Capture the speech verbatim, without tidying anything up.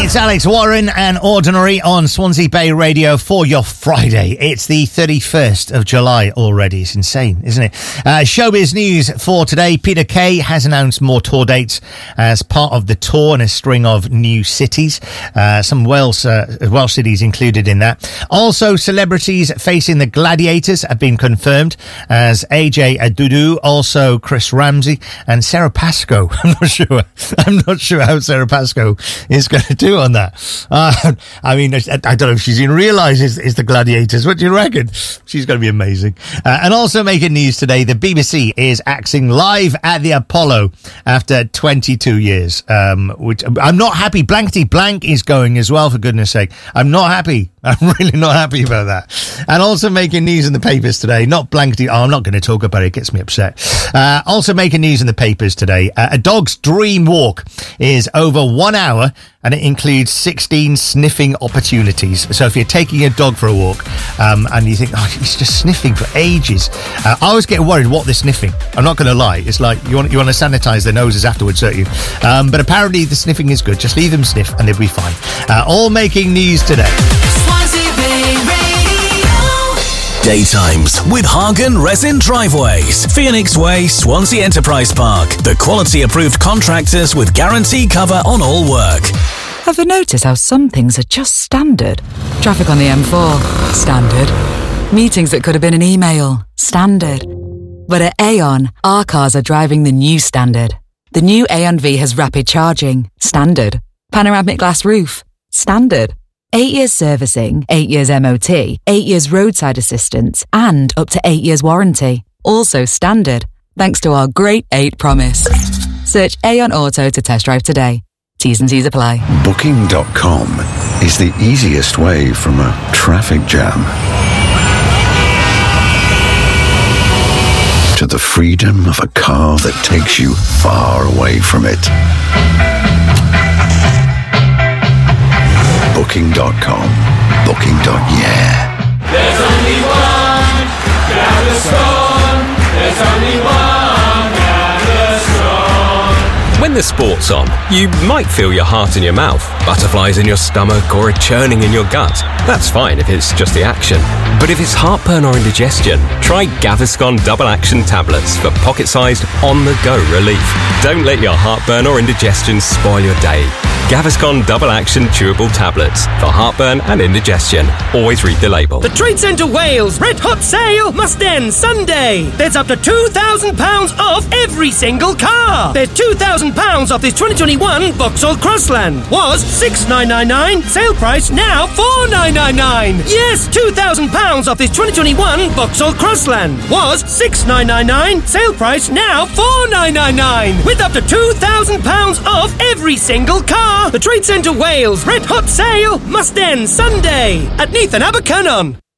It's Alex Warren and Ordinary on Swansea Bay Radio for your Friday. It's the thirty-first of July already. It's insane, isn't it? Uh, showbiz news for today. Peter Kay has announced more tour dates as part of the tour and a string of new cities. Uh, some Welsh, uh, Welsh cities included in that. Also, celebrities facing the Gladiators have been confirmed as A J Adudu, also Chris Ramsey and Sarah Pascoe. I'm not sure. I'm not sure how Sarah Pascoe is going to do on that. Uh, I mean, I, I don't know if she's even realises it's the Gladiators. What do you reckon? She's going to be amazing. Uh, and also making news today, the B B C is acting live at the Apollo after twenty-two years, um, which I'm not happy. Blankety Blank is going as well, for goodness sake. I'm not happy. I'm really not happy about that. And also making news in the papers today, not blankety, oh, I'm not going to talk about it, it gets me upset. Uh, also making news in the papers today, uh, a dog's dream walk is over one hour and it includes sixteen sniffing opportunities. So if you're taking a dog for a walk um, and you think, oh, he's just sniffing for ages, uh, I always get worried what they're sniffing. I'm not going to lie. It's like you want, you want to sanitize their noses afterwards, don't you? Um, but apparently the sniffing is good. Just leave them sniff and they'll be fine. Uh, all making news today. Daytimes with Hagen Resin Driveways, Phoenix Way, Swansea Enterprise Park. The quality approved contractors with guarantee cover on all work. Ever notice how some things are just standard? Traffic on the M four, standard. Meetings that could have been an email, standard. But at Aon, our cars are driving the new standard. The new Aon V has rapid charging, standard. Panoramic glass roof, standard. Eight years servicing, eight years M O T, eight years roadside assistance, and up to eight years warranty. Also standard, thanks to our Great eight promise. Search Aon Auto to test drive today. T's and C's apply. Booking dot com is the easiest way from a traffic jam to the freedom of a car that takes you far away from it. Booking dot com. Booking. Yeah. There's only one Gaviscon. There's only one Gaviscon. When the sport's on, you might feel your heart in your mouth, butterflies in your stomach, or a churning in your gut. That's fine if it's just the action. But if it's heartburn or indigestion, try Gaviscon Double Action Tablets for pocket-sized, on-the-go relief. Don't let your heartburn or indigestion spoil your day. Gaviscon Double Action Chewable Tablets for heartburn and indigestion. Always read the label. The Trade Centre Wales Red Hot Sale must end Sunday. There's up to two thousand pounds off every single car. There's two thousand pounds off this twenty twenty-one Vauxhall Crossland. Was six thousand nine hundred ninety-nine pounds. Sale price now four thousand nine hundred ninety-nine pounds. Yes, two thousand pounds off this twenty twenty-one Vauxhall Crossland. Was six thousand nine hundred ninety-nine pounds. Sale price now four thousand nine hundred ninety-nine pounds. With up to two thousand pounds off every single car. The Trade Centre Wales Red Hot Sale must end Sunday at Neath and Abercynon.